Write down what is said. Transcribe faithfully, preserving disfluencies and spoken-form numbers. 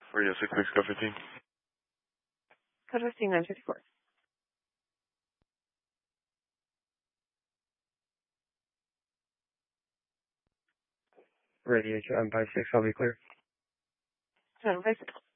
Radio six six, code fifteen. Code fifteen, nine fifty-four. Radio seven five six, I'll be clear. seven five six.